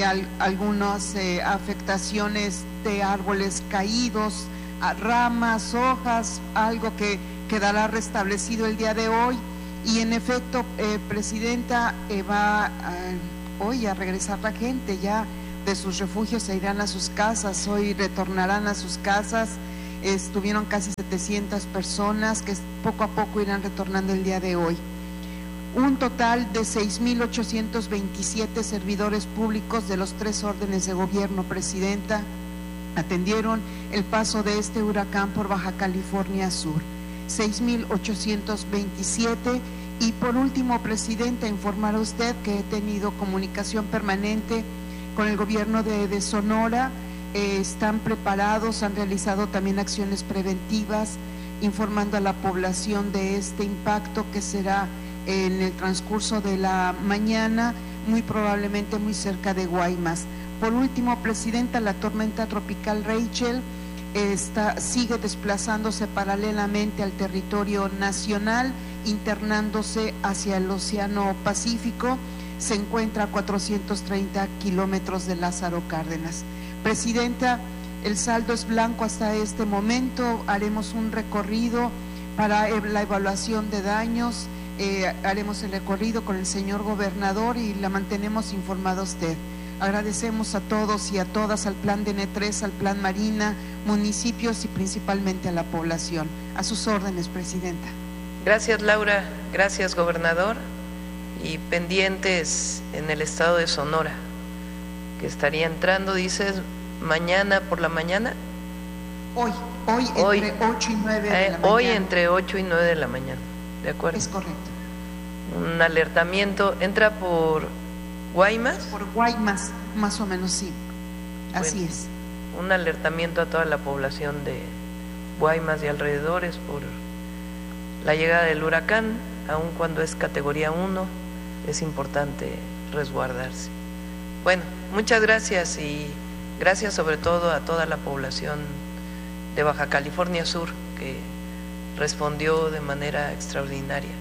algunas afectaciones de árboles caídos, ramas, hojas, algo que quedará restablecido el día de hoy. Y en efecto, Presidenta, va hoy a regresar la gente ya de sus refugios, se irán a sus casas, hoy retornarán a sus casas. Estuvieron casi 700 personas que poco a poco irán retornando el día de hoy. Un total de 6,827 servidores públicos de los 3 órdenes de gobierno, Presidenta, atendieron el paso de este huracán por Baja California Sur. 6,827. Y por último, Presidenta, informar a usted que he tenido comunicación permanente con el gobierno de Sonora. Están preparados, han realizado también acciones preventivas, informando a la población de este impacto que será en el transcurso de la mañana, muy probablemente muy cerca de Guaymas. Por último, Presidenta, la tormenta tropical Rachel sigue desplazándose paralelamente al territorio nacional, internándose hacia el Océano Pacífico. Se encuentra a 430 kilómetros de Lázaro Cárdenas. Presidenta, el saldo es blanco hasta este momento. Haremos un recorrido para la evaluación de daños, haremos el recorrido con el señor gobernador y la mantenemos informada a usted. Agradecemos a todos y a todas, al Plan DN3, al Plan Marina, municipios y principalmente a la población. A sus órdenes, Presidenta. Gracias, Laura. Gracias, gobernador. Y pendientes en el estado de Sonora, que estaría entrando, dices, mañana por la mañana. Hoy entre 8 y 9 de la mañana. Hoy entre 8 y 9 de la mañana, ¿de acuerdo? Es correcto. Un alertamiento, ¿entra por Guaymas? Por Guaymas, más o menos, sí. Así Bueno, es. Un alertamiento a toda la población de Guaymas y alrededores por la llegada del huracán, aun cuando es categoría 1, es importante resguardarse. Bueno, muchas gracias y gracias sobre todo a toda la población de Baja California Sur que respondió de manera extraordinaria.